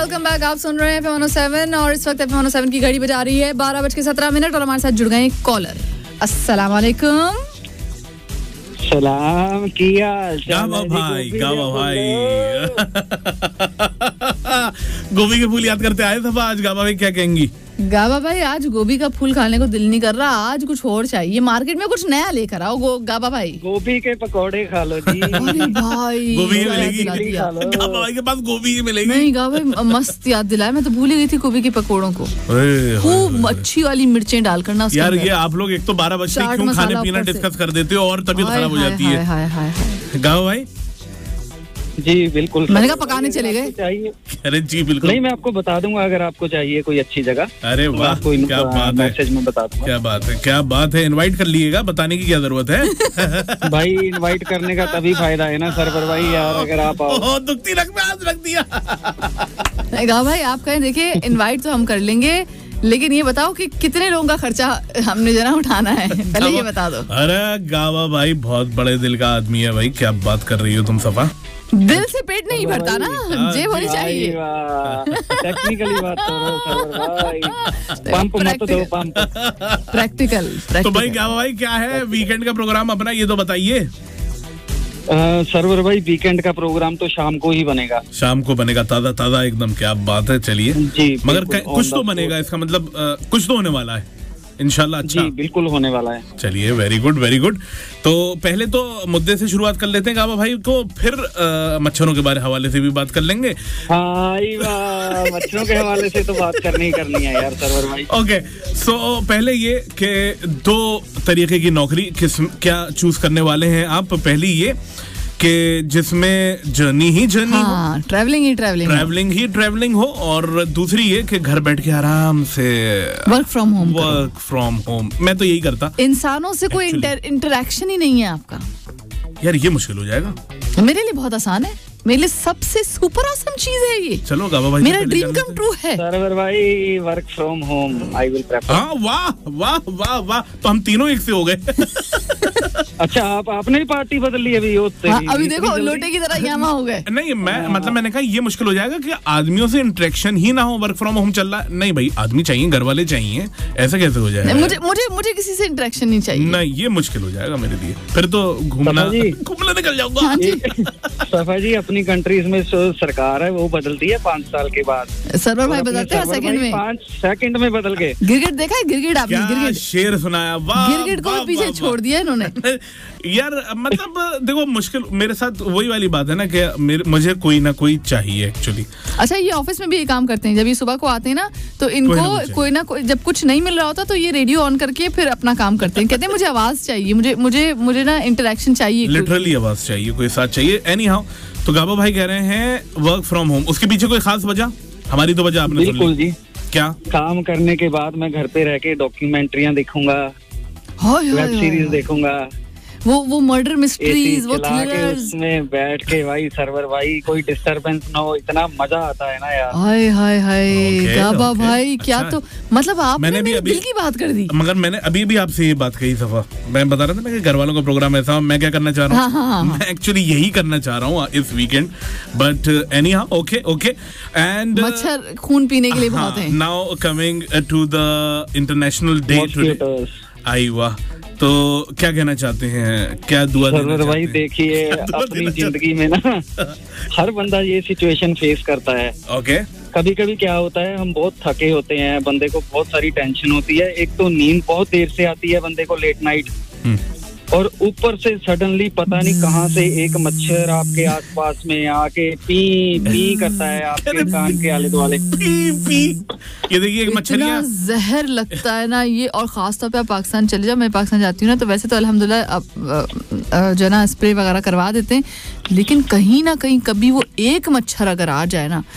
Welcome back. आप सुन रहे हैं FM 107 और इस वक्त FM 107 की घड़ी बजा रही है 12:17 और हमारे साथ जुड़ गए कॉलर। अस्सलाम वालेकुम। सलाम किया गावा भाई गोभी के फूल याद करते आए थे आज। गावा भाई क्या कहेंगी? गावा भाई आज गोभी का फूल खाने को दिल नहीं कर रहा, आज कुछ और चाहिए, मार्केट में कुछ नया लेकर आओ। गावा भाई गोभी के पकौड़े खा लो जी। अरे भाई गोभी मिलेगी? गावा भाई के पास गोभी ही मिलेगी? नहीं गावा भाई मस्त याद दिलाया, मैं तो भूल ही गई थी गोभी के पकौड़ों को। खूब अच्छी वाली मिर्चें डालकर ना यार ये आप लोग एक तो 12 बजे क्यों खाने पीना डिस्कस कर देते हो और तबीयत खराब हो जाती है। गावा भाई जी बिल्कुल, मैंने कहा पकाने चले गए। चाहिए? अरे जी बिल्कुल नहीं, मैं आपको बता दूंगा अगर आपको चाहिए कोई अच्छी जगह। अरे वाह क्या बात है, मैसेज में बता दूंगा। क्या बात है। इनवाइट कर लिएगा, बताने की क्या जरूरत है। भाई इनवाइट करने का तभी फायदा है ना सरवर भाई, यार अगर आप आओ। दुखती रख में आज रख दिया। गावा भाई आप कहें देखिए इनवाइट तो हम कर लेंगे, लेकिन ये बताओ कि कितने लोगों का खर्चा हमने जना उठाना है, पहले ये बता दो। अरे गावा भाई बहुत बड़े दिल का आदमी है भाई, क्या बात कर रही हो तुम सफा। दिल से पेट नहीं भरता ना, जेब होनी चाहिए। टेक्निकली बात करो सरवर भाई, पंप मत दो पंप। प्रैक्टिकल तो भाई गावा भाई क्या है वीकेंड का प्रोग्राम अपना, ये तो बताइए। सरवर भाई वीकेंड का प्रोग्राम तो शाम को ही बनेगा। शाम को बनेगा ताजा ताजा एकदम, क्या बात है। चलिए जी, मगर कुछ तो बनेगा, इसका मतलब कुछ तो होने वाला है इंशाल्लाह। अच्छा जी बिल्कुल होने वाला है। चलिए वेरी गुड वेरी गुड। तो पहले तो मुद्दे से शुरुआत कर लेते हैं गावा भाई को, फिर मच्छरों के बारे हवाले से भी बात कर लेंगे। मच्छरों के हवाले से तो बात करनी है यार सरवर भाई। ओके सो पहले ये कि 2 तरीके की नौकरी क्या चूज करने वाले हैं आप। पहली ये कि जिसमें जर्नी ही हाँ, ट्रैवलिंग ही ट्रैवलिंग हो, और दूसरी ये कि घर बैठ के आराम से वर्क फ्रॉम होम। मैं तो यही करता। इंसानों से कोई इंटरेक्शन ही नहीं है आपका। यार ये मुश्किल हो जाएगा। मेरे लिए बहुत आसान है, मेरे लिए सबसे सुपर ऑसम चीज है ये। चलो गावा भाई मेरा ड्रीम कम ट्रू है। सरवर भाई work from home I will prefer. हाँ वाह वाह वाह वाह, तो हम तीनों एक से हो गए। अच्छा आपने ही पार्टी बदल ली अभी। अभी देखो लोटे की तरह यहाँ हो गए। नहीं मैं मैंने कहा ये मुश्किल हो जाएगा कि आदमियों से इंटरेक्शन ही ना हो, वर्क फ्रॉम होम चल रहा है। नहीं भाई आदमी चाहिए, घर वाले चाहिए, ऐसा कैसे हो जाएगा? मुझे किसी से इंटरेक्शन नहीं चाहिए। नहीं ये मुश्किल हो जाएगा मेरे लिए, फिर तो घूमने निकल जाऊंगा। सफा जी अपनी कंट्रीज में सरकार है वो बदलती है 5 साल के बाद। सरवर भाई बताते हैं सेकंड में, 5 सेकंड में बदल गए। गिरगिट देखा है? गिरगिट आपने गिरगिट शेर सुनाया? वाह, गिरगिट को पीछे छोड़ दिया इन्होंने। यार मतलब देखो मुश्किल मेरे साथ वही वाली बात है ना कि मुझे कोई ना कोई चाहिए एक्चुअली। अच्छा ये ऑफिस में भी ये काम करते हैं, जब ये सुबह को आते हैं ना तो इनको कोई ना कोई जब कुछ नहीं मिल रहा होता तो ये रेडियो ऑन करके फिर अपना काम करते हैं। कहते हैं मुझे आवाज चाहिए, मुझे ना इंटरेक्शन चाहिए, लिटरली आवाज चाहिए, कोई साथ चाहिए। एनी हाउ तो गावा भाई कह रहे हैं वर्क फ्रॉम होम, उसके पीछे कोई खास वजह? हमारी तो वजह आपने बिल्कुल जी। क्या? काम करने के बाद मैं घर पे रह के डॉक्यूमेंट्रियां देखूंगा, वेब सीरीज देखूंगा, वो मर्डर मिस्ट्रीज, वो थ्रिलर्स, उसमें बैठ के भाई सरवर भाई कोई डिस्टरबेंस ना हो, इतना मजा आता है ना यार। हाय हाय हाय गावा भाई क्या तो मतलब आपने मेरे दिल की बात कर दी। मगर मैंने अभी भी आपसे ये बात कही सफा, मैं बता रहा था ना कि घर वालों का प्रोग्राम ऐसा, मैं क्या करना चाह रहा हूँ, मैं एक्चुअली यही करना चाह रहा हूँ इस weekend. But any how okay and मच्छर खून पीने के लिए बहुत है। Now coming to the international day today. आई वाह, तो क्या कहना चाहते हैं, क्या दुआ देना चाहते हैं? भाई देखिए अपनी जिंदगी में ना हर बंदा ये सिचुएशन फेस करता है। ओके कभी कभी क्या होता है, हम बहुत थके होते हैं, बंदे को बहुत सारी टेंशन होती है, एक तो नींद बहुत देर से आती है बंदे को, लेट नाइट, और ऊपर से सडनली पता नहीं कहां से एक मच्छर आपके आसपास में आके पी पी करता है आपके कान के आले दुआले। पी ये देखिए एक मच्छर जहर लगता है ना ये, और खास तौर पे आप पाकिस्तान चले जाओ, मैं पाकिस्तान जाती हूँ ना तो वैसे तो अल्हम्दुलिल्लाह जो ना स्प्रे वगैरह करवा देते हैं, लेकिन कहीं ना कहीं कभी वो एक मच्छर अगर आ जाए ना,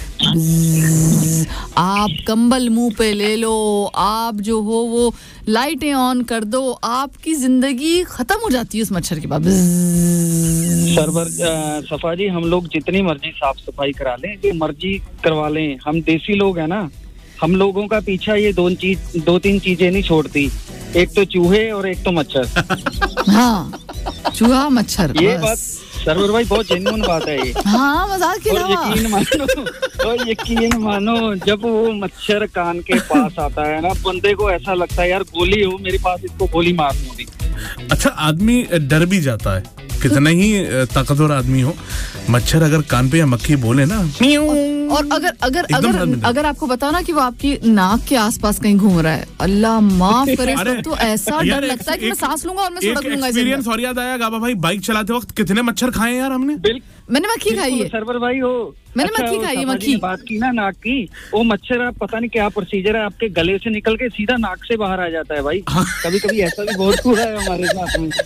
आप कंबल मुंह पे ले लो, आप जो हो वो लाइटें ऑन कर दो, आपकी जिंदगी खत्म हो जाती है उस मच्छर के बाद। सरवर सफा जी हम लोग जितनी मर्जी साफ सफाई करा लें, जो मर्जी करवा लें, हम देसी लोग हैं ना, हम लोगों का पीछा ये 2-3 चीजें नहीं छोड़ती, एक तो चूहे और एक तो मच्छर। हाँ चूहा मच्छर, सरवर भाई बहुत जेन्युइन बात है ये। हाँ, मजाक के अलावा। यकीन मानो जब वो मच्छर कान के पास आता है ना, बंदे को ऐसा लगता है यार गोली हो मेरे पास, इसको गोली मार दूंगी। अच्छा, आदमी डर भी जाता है, कितना ही ताकतवर आदमी हो, मच्छर अगर कान पे या मक्खी बोले ना, और अगर आपको बताओ ना कि वो आपकी नाक के आसपास कहीं घूम रहा है, अल्लाह माफ करे, तो ऐसा डर लगता है कि मैं सांस लूंगा और मैं सड़क लूंगा। एक्सपीरियंस और याद आया गाबा भाई, बाइक चलाते वक्त कितने मच्छर खाए यार हमने। मैंने मक्खी खाई है सरवर भाई हो, मैंने मक्खी खाई है। मक्खी बात की ना नाक की, वो मच्छर आप पता नहीं क्या प्रोसीजर है, आपके गले से निकल के सीधा नाक से बाहर आ जाता है भाई। कभी कभी ऐसा भी बहुत हुआ है हमारे साथ में।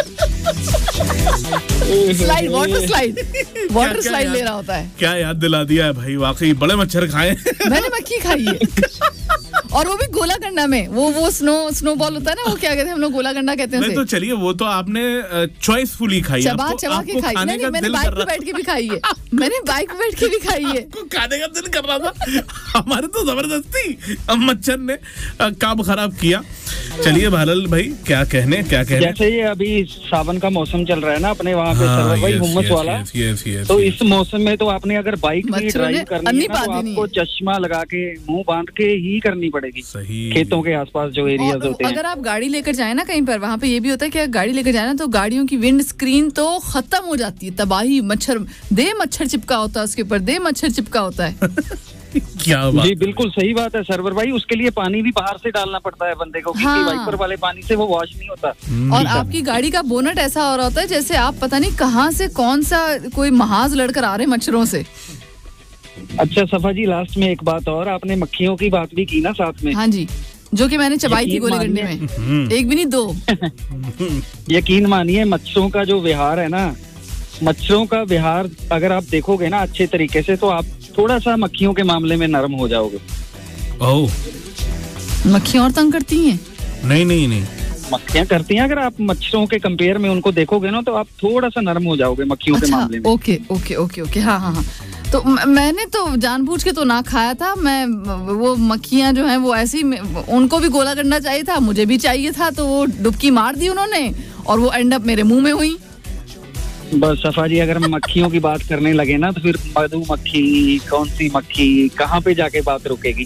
वाटर स्लाइड ले रहा होता है। क्या याद दिला दिया है भाई, वाकई बड़े मच्छर खाए। मैंने मक्खी खाई है और वो भी गोला गंडा में, वो स्नो बॉल होता है ना, वो क्या कहते हैं हम लोग, गोला गंडा कहते हैं। तो चलिए, वो तो आपने चॉइसफुली खाई, चबा के खाई। नहीं, मैंने बाइक पे बैठ के भी खाई है। मैंने बाइक पे बैठ के भी खाई है। खाने का दिल कर रहा था हमारे, तो जबरदस्ती अब मच्छर ने काम खराब किया। चलिए भालल भाई, क्या कहने। जैसे ये अभी सावन का मौसम चल रहा है ना अपने वहाँ पे सरवर भाई, हुम्मस वाला। तो इस मौसम में तो आपने अगर बाइक भी ड्राइव करनी है तो आपको चश्मा लगा के मुंह बांध के ही करनी पड़ेगी। खेतों के आसपास जो एरियाज होते हैं। अगर आप गाड़ी लेकर जाए ना कहीं पर, वहाँ पे ये भी होता है कि अगर गाड़ी लेकर जाए ना तो गाड़ियों की विंड स्क्रीन तो खत्म हो जाती है, तबाही। मच्छर चिपका होता है उसके ऊपर, मच्छर चिपका होता है। क्या बात जी, बिल्कुल सही बात है सरवर भाई। उसके लिए पानी भी बाहर से डालना पड़ता है बंदे को, क्योंकि वाइपर वाले पानी से वो वॉश नहीं होता। और आपकी गाड़ी का बोनट ऐसा हो रहा होता है जैसे आप पता नहीं कहाँ से कौन सा कोई महाज लड़कर आ रहे मच्छरों से। अच्छा सफा जी, लास्ट में एक बात और, आपने मक्खियों की बात भी की ना साथ में। हाँ जी, जो कि मैंने चबाई थी गोले गंडे में, एक भी नहीं दो। यकीन मानिए, मच्छरों का जो विहार है ना, मच्छरों का विहार अगर आप देखोगे ना अच्छे तरीके से, तो आप थोड़ा सा मक्खियों के मामले में नरम हो जाओगे। ओह, मक्खियाँ और तंग करती हैं? नहीं, मक्खियाँ करती हैं। अगर आप मच्छरों के कंपेयर में उनको देखोगे ना, तो आप थोड़ा सा नरम हो जाओगे मक्खियों के मामले में। ओके, हाँ। तो मैंने तो जानबूझ के तो ना खाया था। मैं वो मक्खियाँ जो हैं वो ऐसी, उनको भी गोला गंडा चाहिए था, मुझे भी चाहिए था, तो वो डुबकी मार दी उन्होंने और वो एंड अप मेरे मुंह में हुई। बस सफा जी, अगर मक्खियों की बात करने लगे ना तो फिर मधुमक्खी, कौन सी मक्खी, कहाँ पे जाके बात रुकेगी।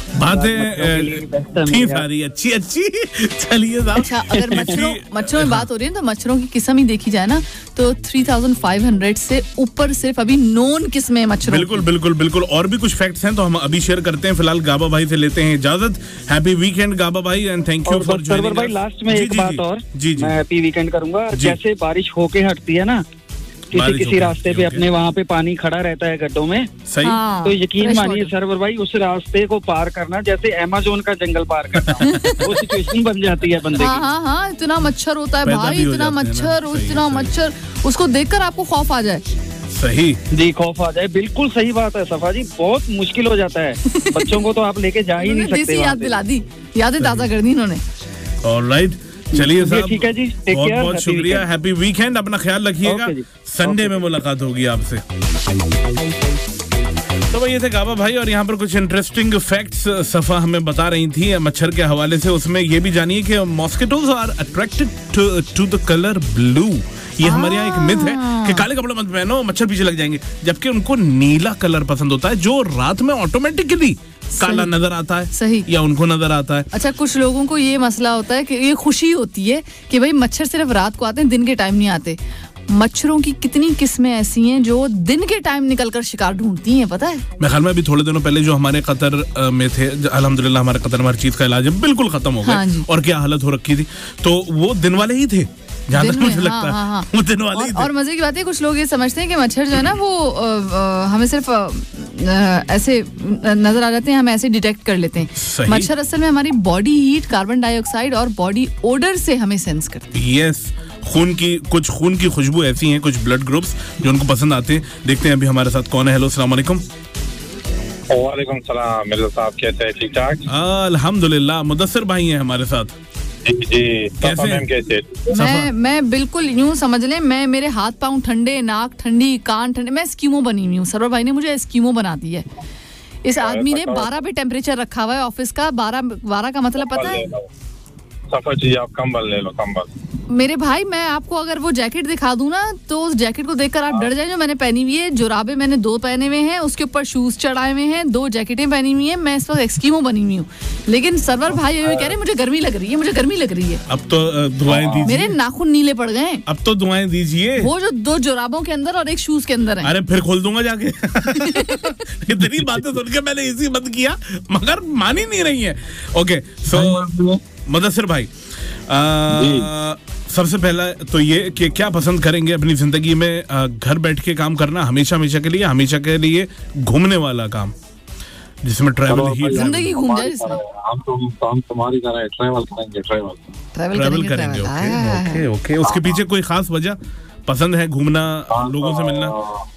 बातें थी सारी अच्छी। चलिए साहब, अच्छा, अगर मच्छरों में बात हो रही है तो मच्छरों की किस्म ही देखी जाए ना तो 3500 से ऊपर सिर्फ अभी नोन किस्में मच्छरों। बिल्कुल। और भी कुछ फैक्ट्स हैं तो हम अभी शेयर करते हैं। फिलहाल गाबा भाई से लेते हैं इजाजत। हैप्पी वीकेंड गाबा भाई, and thank you for joining भाई। लास्ट में एक बात और, मैं हैप्पी वीकेंड करूंगा। जैसे बारिश होके हटती है ना किसी रास्ते पे, अपने वहाँ पे पानी खड़ा रहता है गड्ढों में, सही। तो यकीन मानिए सरवर भाई, उस रास्ते को पार करना जैसे अमेज़न का जंगल पार करना वो सिचुएशन बन जाती है बंदे की। हाँ, इतना मच्छर होता है भाई, इतना मच्छर, उसको देखकर आपको खौफ आ जाए। सही जी, खौफ आ जाए, बिल्कुल सही बात है सफा जी। बहुत मुश्किल हो जाता है बच्चों को, तो आप लेके जा ही नहीं सकते। याद दिला दी, यादें ताजा कर दी इन्होंने। ऑलराइट, चलिए साहब, ठीक है जी, बहुत शुक्रिया, हैप्पी वीकेंड, अपना ख्याल रखिएगा। संडे में मुलाकात होगी आपसे। तो भाई ये थे गाबा भाई, और यहाँ पर कुछ इंटरेस्टिंग फैक्ट्स सफा हमें बता रही थी मच्छर के हवाले से। उसमें ये भी जानिए कि mosquitoes are attracted to the colour blue. ये हमारे यहाँ एक मिथ है कि काले कपड़े मत पहनो, मच्छर पीछे लग जाएंगे, जबकि उनको नीला कलर पसंद होता है जो रात में ऑटोमेटिकली काला नजर आता है। सही, या उनको नजर आता है। अच्छा, कुछ लोगों को ये मसला होता है कि ये खुशी होती है कि भाई मच्छर सिर्फ रात को आते हैं, दिन के टाइम नहीं आते। मच्छरों की कितनी किस्में ऐसी हैं जो दिन के टाइम निकलकर शिकार ढूंढती हैं, पता है। मैं ख्याल में अभी थोड़े दिनों पहले जो हमारे कतर में थे, अल्हम्दुलिल्लाह हमारे कतर में हर चीज का इलाज बिल्कुल खत्म हो गया, और क्या हालत हो रखी थी, तो वो दिन वाले ही थे जहाँ तक मुझे लगता है, वो दिन वाले ही थे। और मजे की बात है, कुछ लोग ये समझते हैं कि मच्छर जो है ना वो हमें सिर्फ ऐसे नजर आ जाते हैं, हम ऐसे डिटेक्ट कर लेते हैं। मच्छर असल में हमारी बॉडी हीट, कार्बन डाइऑक्साइड और बॉडी ओडर से हमें सेंस करते हैं। यस, खून की खुशबू ऐसी हैं, कुछ ब्लड ग्रुप्स जो उनको पसंद आते हैं। देखते हैं अभी हमारे साथ कौन है। हेलो, अस्सलाम वालेकुम। वालेकुम सलाम मिर्जा साहब, कैसे हैं? ठीक ठाक, अल्हम्दुलिल्लाह। मुदस्सिर भाई हैं हमारे साथ। जी, कैसे? मैं बिल्कुल यूं समझ लें, मैं मेरे हाथ पांव ठंडे, नाक ठंडी, कान ठंडे, मैं एस्किमो बनी हुई हूँ। सरवर भाई ने मुझे एस्किमो बना दी है। इस आदमी ने 12 पे टेम्परेचर रखा हुआ है ऑफिस का। 12 का मतलब पता है? सफा जी, आप कंबल ले लो, कंबल। मेरे भाई, मैं आपको अगर वो जैकेट दिखा दूं ना, तो उस जैकेट को देखकर आप डर जाए। जो मैंने पहनी हुई है, जुराबे मैंने 2 पहने हुए हैं, उसके ऊपर शूज चढ़ाए हुए हैं, 2 जैकेटें पहनी हुई हैं। मैं इस वक्त एस्किमो बनी हुई हूँ, लेकिन सरवर भाई ये कह रहे हैं मुझे गर्मी लग रही है, मुझे गर्मी लग रही है। अब तो दुआएं दीजिए। मेरे नाखून नीले पड़ गए। अब तो दुआएं दीजिए। वो जो 2 जुराबों के अंदर और 1 शूज के अंदर है। अरे फिर खोल दूंगा जाके। इतनी बातें सुन के मैंने इसी बंद किया, मगर मान ही नहीं रही है। ओके, सो मुदस्सिर भाई, सबसे पहला तो ये कि क्या पसंद करेंगे अपनी जिंदगी में, घर बैठ के काम करना हमेशा हमेशा के लिए घूमने वाला काम जिसमें ट्रैवल ही जिंदगी घूम जाए, जिसमें हम तुम्हारी तरह ट्रैवल करेंगे। ओके ओके, उसके पीछे कोई खास वजह? पसंद है घूमना, लोगों से मिलना?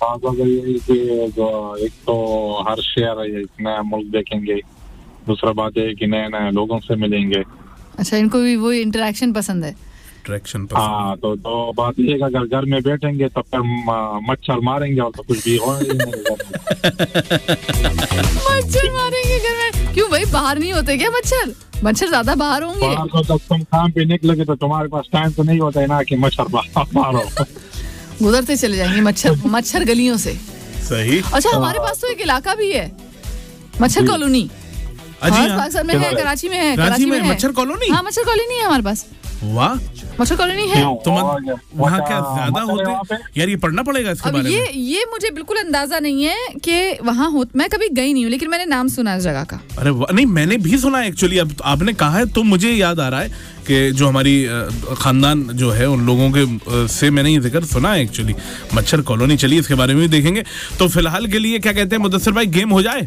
एक तो हर शहर है, नया मुल्क देखेंगे, दूसरा बात है कि नए नए लोगों से मिलेंगे। अच्छा, इनको भी वो इंटरेक्शन पसंद है। हाँ, तो बात ये है कि अगर घर में बैठेंगे तब फिर मच्छर मारेंगे और तो कुछ भी हो मच्छर मारेंगे घर में? क्यों भाई, बाहर नहीं होते क्या मच्छर? मच्छर ज्यादा बाहर होंगे। तो तुम काम पे निकलोगे तो तुम्हारे पास टाइम तो नहीं होता है ना कि मच्छर मारो। गुजरते चले जाएंगे मच्छर गलियों से। सही। अच्छा, हमारे पास तो एक इलाका भी है, मच्छर कॉलोनी। पाकिस्तान में है, कराची में है मच्छर कॉलोनी। हाँ, मच्छर कॉलोनी है हमारे पास। वाह, मच्छर कॉलोनी है। तो वहाँ क्या ज्यादा होते हैं यार? ये पढ़ना पड़ेगा इसके बारे में। ये मुझे बिल्कुल अंदाजा नहीं है कि वहाँ हो। मैं कभी गई नहीं हूँ, लेकिन मैंने नाम सुना इस जगह का। अरे नहीं, मैंने भी सुना है एक्चुअली। अब आपने कहा है तो मुझे याद आ रहा है कि जो हमारी खानदान जो है उन लोगों के से मैंने ये जिक्र सुना है एक्चुअली, मच्छर कॉलोनी। चलिए इसके बारे में भी देखेंगे। तो फिलहाल के लिए क्या कहते हैं मुदस्सिर भाई, गेम हो जाए?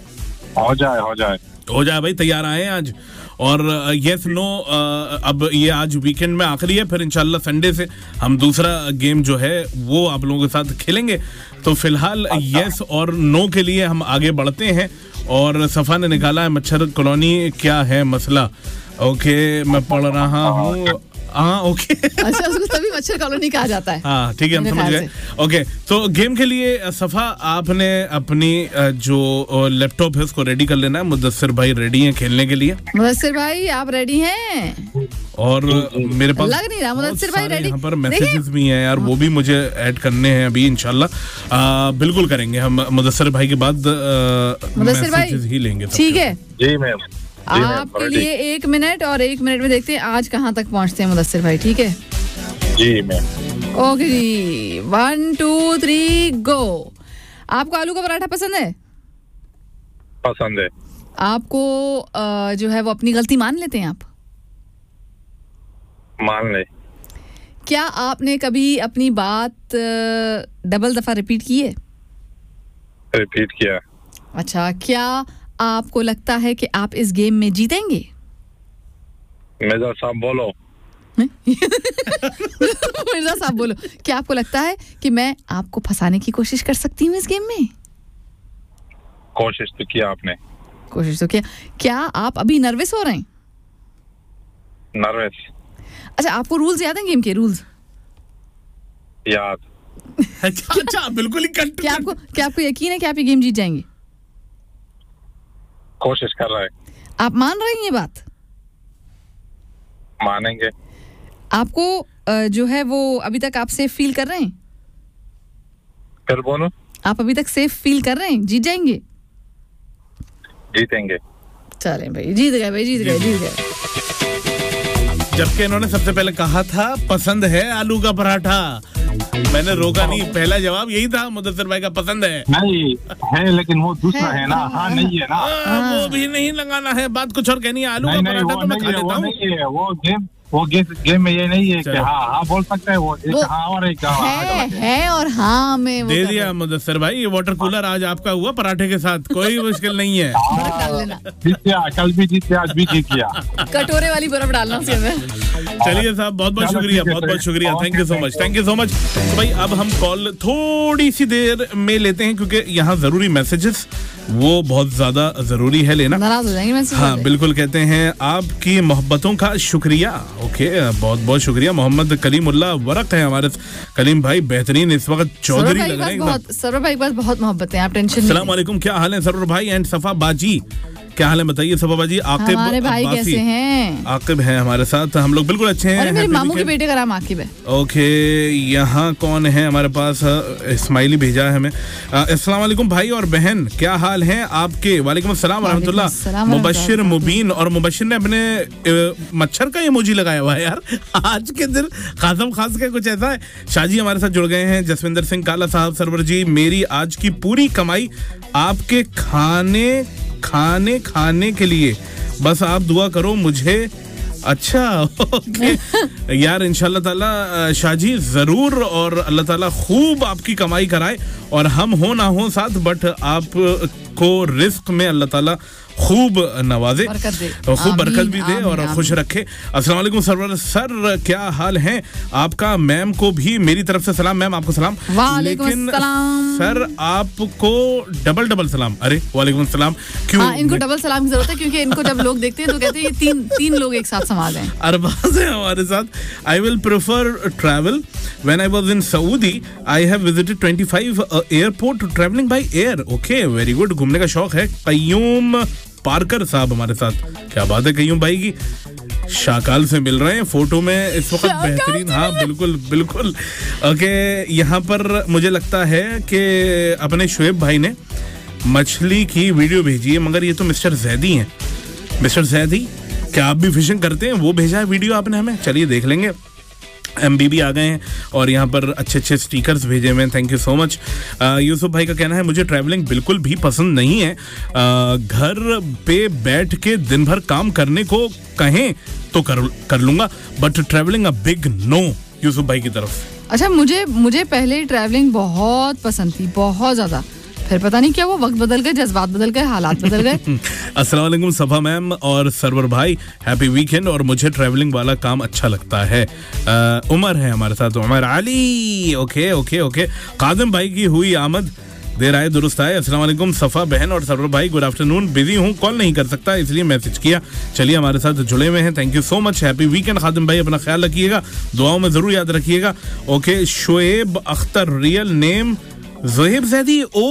हो जाए भाई, तैयार आए आज? और यस नो, अब ये आज वीकेंड में आखिरी है, फिर इंशाल्लाह संडे से हम दूसरा गेम जो है वो आप लोगों के साथ खेलेंगे। तो फिलहाल यस और नो के लिए हम आगे बढ़ते हैं। और सफा ने निकाला है मच्छर कॉलोनी क्या है मसला। ओके, मैं पढ़ रहा हूँ। हाँ, ओके। अच्छा, उसको तभी मच्छर कॉलोनी कहा जाता है। हाँ, ठीक है, हम समझ गए। ओके, तो गेम के लिए सफा आपने अपनी जो लैपटॉप है उसको रेडी कर लेना है। मुदस्सिर भाई रेडी हैं खेलने के लिए? मुदस्सिर भाई आप रेडी हैं? और मेरे पास लग नहीं रहा मुदस्सिर भाई रेडी। यहाँ पर मैसेजेस भी हैं यार, वो भी मुझे ऐड करने हैं अभी इंशाल्लाह। बिल्कुल करेंगे हम मुदस्सिर भाई के बाद मैसेजेस ही लेंगे। ठीक है जी मैम, आपके लिए 1 मिनट, और 1 मिनट में देखते हैं आज कहाँ तक पहुँचते हैं मुदस्सिर भाई। ठीक है जी मैम। ओके जी, 1 2 3 गो। आपको आलू का पराठा पसंद है? पसंद है। आपको जो है वो अपनी गलती मान लेते हैं आप? मान ले। क्या आपने कभी अपनी बात डबल दफा रिपीट की है? रिपीट किया। अच्छा, क्या आपको लगता है कि आप इस गेम में जीतेंगे? मिर्जा साहब बोलो। मिर्जा साहब बोलो। क्या आपको लगता है कि मैं आपको फंसाने की कोशिश कर सकती हूँ इस गेम में? कोशिश तो किया आपने। कोशिश तो किया। क्या आप अभी नर्वस हो रहे हैं? नर्वस। अच्छा, आपको रूल्स याद हैं गेम के? रूल्स याद। अच्छा, बिल्कुल ही। क्या आपको यकीन है कि आप ये गेम जीत जाएंगे? कोशिश कर रहा है। आप मान रहे हैं ये बात? मानेंगे। आपको जो है वो अभी तक आप सेफ फील कर रहे हैं? फिर बोलो। आप अभी तक सेफ फील कर रहे हैं? जीत जाएंगे? जीतेंगे। चलें भाई, जीत गए। जबकि इन्होंने सबसे पहले कहा था पसंद है आलू का पराठा। मैंने रोका नहीं, पहला जवाब यही था मुदस्सिर भाई का, पसंद है। नहीं है, लेकिन वो दूसरा है ना। हाँ, नहीं है ना। वो भी नहीं लगाना है, बात कुछ और कहनी है। आलू का पराठा तो मैं खा लेता हूँ। वो गेम में ये नहीं है कि हाँ बोल सकता है। वो एक हाँ और एक है और हाँ में दे दिया मुदस्सिर भाई। ये वाटर कूलर आज आपका हुआ पराठे के साथ, कोई मुश्किल नहीं है। जीत गया, कल भी जीत गया, आज भी जीत गया। कटोरे वाली बर्फ डालना उसमें। चलिए साहब, बहुत बहुत शुक्रिया। Thank you so much. तो भाई अब हम कॉल थोड़ी सी देर में लेते हैं, क्योंकि यहाँ जरूरी मैसेजेस वो बहुत ज्यादा जरूरी है लेना। नाराज हो जाएंगे मैसेज। हाँ बिल्कुल, कहते हैं आपकी मोहब्बतों का शुक्रिया। ओके, बहुत बहुत शुक्रिया। मोहम्मद कलीमुल्लाह वरक है हमारे। कलीम भाई बेहतरीन इस वक्त चौधरी लग रहे हैं। सरवर भाई के पास बहुत मोहब्बत है, आप टेंशन नहीं। अस्सलाम वालेकुम, क्या हाल है सरवर भाई एंड सफा बाजी? क्या हाल है बताइए सफा जी? आकिब हमारे भाई अब्बासी। कैसे हैं? आकिब हैं हमारे साथ, हम लोग बिल्कुल अच्छे हैं। और मेरे Happy मामू के weekend। बेटे का नाम आकिब है। ओके, यहाँ कौन है हमारे पास? इस्माइली भेजा है हमें। अस्सलाम वालेकुम भाई और बहन, क्या हाल है आपके? वालेकुम अस्सलाम रहमतुल्लाह। वालेकुम मुबशिर मुबीन, और मुबशिर ने अपने मच्छर का इमोजी लगाया हुआ है यार आज के दिन, खासम खास का कुछ ऐसा है। शाहजी हमारे साथ जुड़ गए हैं। जसविंदर सिंह काला साहब, सरवर जी, मेरी आज की पूरी कमाई आपके खाने के लिए, बस आप दुआ करो मुझे। अच्छा ओके यार, इंशाल्लाह ताला शाहजी जरूर, और अल्लाह ताला खूब आपकी कमाई कराए, और हम हो ना हो साथ, बट आपको रिस्क में अल्लाह ताला खूब नवाजे, खूब बरकत भी दे और खुश रखे। अस्सलाम वालेकुम सरवर सर, क्या हाल है आपका? मैम को भी मेरी तरफ से सलाम। मैम आपको सलाम। लेकिन सर आपको डबल सलाम। अरे वालेकुम सलाम। क्यों? इनको डबल सलाम की जरूरत है, क्योंकि इनको जब लोग देखते हैं तो कहते हैं ये तीन लोग एक साथ समाज हैं। अरबाज है हमारे साथ। I will prefer travel when I was in Saudi. I have visited 25 airport travelling by air. Okay, very good. घूमने का शौक है। कय्यूम पारकर साहब हमारे साथ। क्या बात है कय्यूम भाई की, शाकाल से मिल रहे हैं फोटो में इस वक्त, बेहतरीन। हाँ बिल्कुल बिल्कुल। ओके, यहाँ पर मुझे लगता है कि अपने शुएब भाई ने मछली की वीडियो भेजी है, मगर ये तो मिस्टर जैदी हैं। मिस्टर जैदी, क्या आप भी फिशिंग करते हैं? वो भेजा है वीडियो आपने हमें, चलिए देख लेंगे। MBB आ गए हैं और यहाँ पर अच्छे स्टिकर्स भेजे हुए हैं, thank you so much. Yusuf भाई का कहना है मुझे ट्रैवलिंग बिल्कुल भी पसंद नहीं है। घर पे बैठ के दिन भर काम करने को कहें तो कर लूंगा, but travelling a big no. Yusuf भाई की तरफ। अच्छा, मुझे पहले ट्रैवलिंग बहुत पसंद थी, बहुत ज्यादा। फिर पता नहीं क्या वो वक्त बदल गए, जज्बात बदल गए, हालात बदल गए। अस्सलाम वालेकुम सफा मैम और सरवर भाई, हैप्पी वीकेंड। और मुझे ट्रैवलिंग वाला काम अच्छा लगता है। उमर है हमारे साथ, Umar Ali. Okay okay okay. कादिम भाई की हुई आमद, देर आए दुरुस्त आए। अस्सलाम वालेकुम सफा बहन और सरवर भाई, गुड आफ्टरनून। बिजी हूँ, कॉल नहीं कर सकता इसलिए मैसेज किया। चलिए हमारे साथ जुड़े हुए हैं, thank you so much. Happy weekend खादिम भाई, अपना ख्याल रखिएगा, दुआओं में जरूर याद रखिएगा। Okay, Shoaib Akhtar, real name Zoheb Zaidi. ओ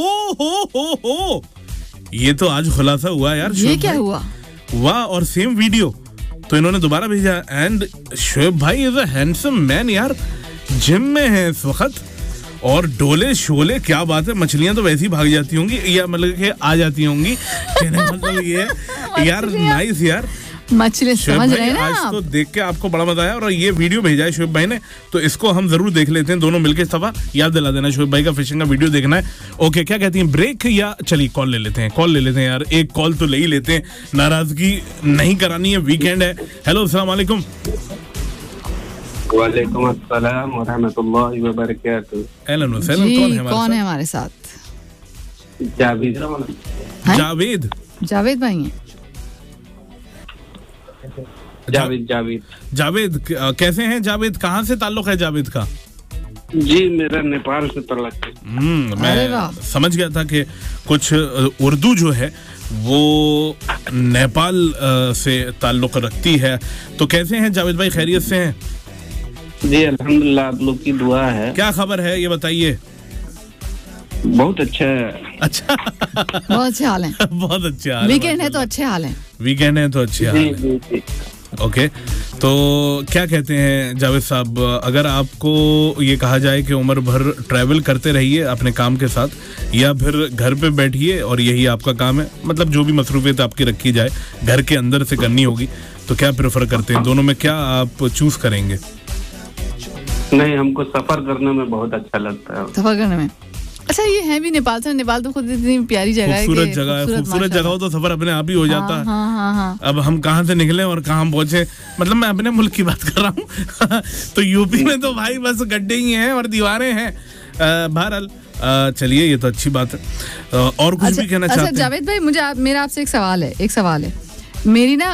हो, ये तो आज खुलासा हुआ यार। ये क्या हुआ? वाह, और सेम वीडियो तो इन्होंने दोबारा भेजा। एंड शोएब भाई इज अ हैंडसम मैन यार, जिम में है इस वक्त और डोले शोले, क्या बात है। मछलियां तो वैसे ही भाग जाती होंगी, या मतलब कि आ जाती होंगी, कहने मतलब ये है यार। नाइस यार, मछली समझ रहे हैं ना आज आप? तो देख के आपको बड़ा मजा आया, और ये वीडियो भेजा है शोएब भाई ने, तो इसको हम जरूर देख लेते हैं दोनों मिलके। सफा याद दिला देना, शोएब भाई का फिशिंग का वीडियो देखना है। ओके, क्या कहती हैं, ब्रेक या चलिए कॉल ले लेते हैं यार, एक कॉल तो ले ही लेते हैं, नाराजगी नहीं करानी है, वीकेंड है। हेलो अस्सलाम वालेकुम। वालेकुम अस्सलाम व रहमतुल्लाहि व बरकातहू। अहलन व सहलन। कौन है हमारे साथ? जावेद भाई हैं। जावेद कैसे हैं जावेद? कहाँ से ताल्लुक है जावेद का? जी, मेरा नेपाल से ताल्लुक है। मैं समझ गया था कि कुछ उर्दू जो है वो नेपाल से ताल्लुक रखती है। तो कैसे हैं जावेद भाई, खैरियत से हैं? जी अल्हम्दुलिल्लाह, आप लोग की दुआ है। क्या खबर है ये बताइए। बहुत अच्छा है। अच्छा बहुत अच्छे हाल हैं। बहुत अच्छे हाल। वीकेंड है तो अच्छे हाल हैं। वीकेंड है तो अच्छे हाल हैं। ओके, तो क्या कहते हैं जावेद साहब, अगर आपको ये कहा जाए कि उम्र भर ट्रैवल करते रहिए अपने काम के साथ, या फिर घर पे बैठिए और यही आपका काम है, मतलब जो भी मसरूफियत आपकी रखी जाए घर के अंदर से करनी होगी, तो क्या प्रेफर करते हैं? दोनों में क्या आप चूज करेंगे? नहीं, हमको सफर करने में बहुत अच्छा लगता है। सफर करने में अच्छा, ये है भी नेपाल से। नेपाल तो खुद इतनी प्यारी जगह है, खूबसूरत जगह हो तो सफर अपने आप ही हो जाता है। हाँ। अब हम कहाँ से निकले और कहाँ पहुंचे, मतलब मैं अपने मुल्क की बात कर रहा हूँ तो यूपी में तो भाई बस गड्ढे ही हैं और दीवारें हैं। बहरहाल चलिए, ये तो अच्छी बात है। और कुछ भी कहना चाहते हैं? जावेद भाई, मेरा आपसे एक सवाल है। मेरी ना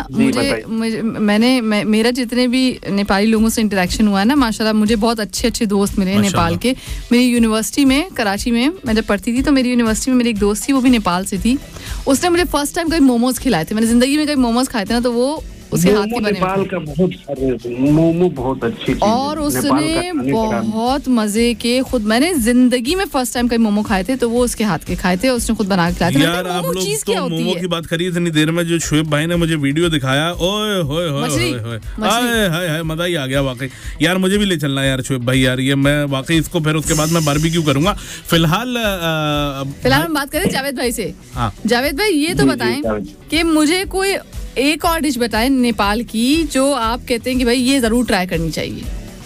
मेरा जितने भी नेपाली लोगों से इंटरेक्शन हुआ है ना, माशाल्लाह मुझे बहुत अच्छे दोस्त मिले नेपाल के। मेरी यूनिवर्सिटी में, कराची में मैं जब पढ़ती थी, तो मेरी यूनिवर्सिटी में मेरी एक दोस्त थी, वो भी नेपाल से थी। उसने मुझे फर्स्ट टाइम कभी मोमोज खिलाए थे। मैंने जिंदगी में कभी मोमोज खाए थे ना, तो वो उसके हाथ के बने नेपाल का बहुत सारे मोमो बहुत अच्छी चीज है। और उसने नेपाल का खाने का बहुत मजे के, खुद मैंने जिंदगी में फर्स्ट टाइम कहीं मोमो खाए थे तो वो उसके हाथ के खाए थे, उसने खुद बना के खिलाए थे। यार आप लोग तो मोमो की बात करी इतनी देर में, जो शोएब भाई ने मुझे वीडियो दिखाया, ओए होए होए होए, हाय हाय हाय, मजा ही आ गया वाकई। यार मुझे भी ले चलना है यार शोएब भाई, यार ये मैं वाकई इसको फिर उसके बाद मैं बारबेक्यू करूंगा। फिलहाल हम बात करें जावेद भाई से। हाँ जावेद भाई ये तो बताएं कि मुझे कोई एक और डिश बताएं नेपाल की जो आप कहते हैं कि भाई ये जरूर ट्राई करनी चाहिए।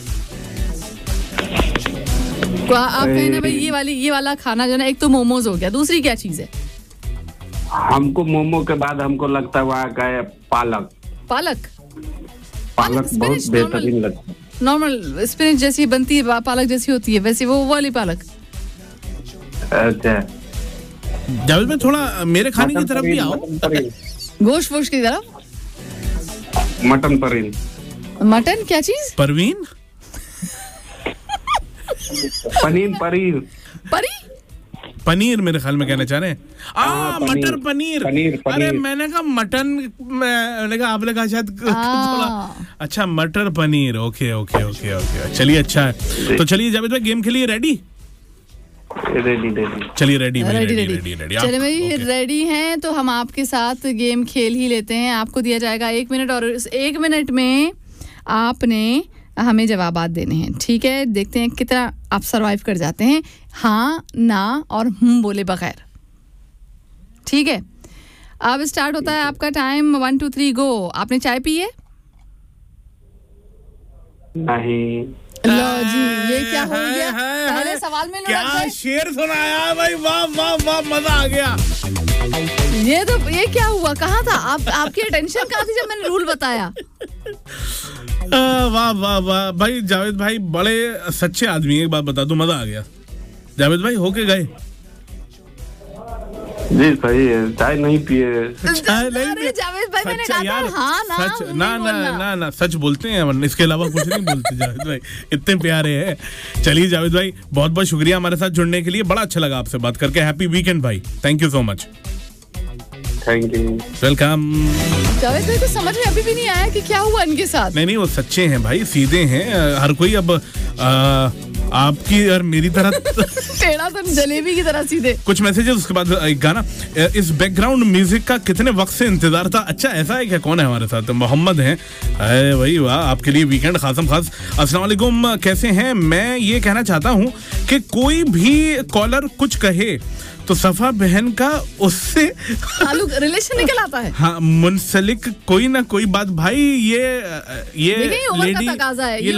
आप कहें ना भाई ये वाला खाना जो ना, एक तो मोमोज हो गया, दूसरी क्या चीज है? हमको मोमो के बाद हमको लगता है वहाँ का है पालक बहुत बेहतरीन लगता है। नॉर्मल स्पिनच जैसी बनती है, पालक जैसी होती है, वैसे वो वाली पालक। अच्छा जावेद भाई थोड़ा मेरे खाने की तरफ भी आओ। गोश्त वोश की तरफ। मटन पनीर। मटन क्या चीज? परवीन पनीर मेरे ख्याल में कहना चाह रहे हैं। मटर पनीर। अरे मैंने कहा मटन, मैंने कहा आपने कहा शायद थोड़ा। अच्छा मटर paneer, okay okay okay okay, चलिए अच्छा है। तो चलिए जावेद भाई गेम के लिए रेडी? चलिए रेडी। चलिए भाई रेडी हैं तो हम आपके साथ गेम खेल ही लेते हैं। आपको दिया जाएगा 1 मिनट और इस 1 मिनट में आपने हमें जवाबात देने हैं, ठीक है? देखते हैं कितना आप सरवाइव कर जाते हैं, हाँ ना और बोले बगैर, ठीक है? अब स्टार्ट होता है आपका टाइम। 1 2 3 गो। आपने चाय पी है? नहीं। लो जी, ये क्या हो गया? पहले सवाल में क्या शेर सुनाया भाई, वाह वाह वाह, मजा आ गया। ये क्या हुआ? कहाँ था आप? आपकी अटेंशन कहाँ थी जब मैंने रूल बताया? वाह वाह वाह भाई, जावेद भाई बड़े सच्चे आदमी। एक बात बता दूं, मजा आ गया। जावेद भाई होके गए? जी सही है, चाय नहीं पिए। अरे जावेद भाई मैंने कहा यार, हाँ ना सच ना सच बोलते हैं, इसके अलावा कुछ नहीं बोलते जावेद भाई, इतने प्यारे हैं। चलिए जावेद भाई बहुत बहुत शुक्रिया हमारे साथ जुड़ने के लिए, बड़ा अच्छा लगा आपसे बात करके। हैप्पी वीकेंड भाई, thank you so much. Thank you, welcome. Javed भाई को समझ में अभी भी नहीं आया कि क्या हुआ इनके साथ। नहीं वो सच्चे हैं भाई, सीधे हैं। हर कोई अब आपकी और मेरी तरह टेढ़ा तो जलेबी की तरह सीधे। कुछ मैसेजेस, उसके बाद एक गाना। इस बैकग्राउंड म्यूजिक का कितने वक्त से इंतजार था। अच्छा ऐसा है क्या? कौन है हमारे साथ? मोहम्मद हैं। अरे भाई वाह, आपके लिए वीकेंड खासम खास। अस्सलाम वालेकुम, कैसे हैं? मैं ये कहना चाहता हूँ कि कोई भी कॉलर कुछ कहे तो सफा बहन का उससे रिलेशन निकल आता है। हाँ, मुंसलिक कोई ना कोई बात भाई। ये लेडी का तकाजा है।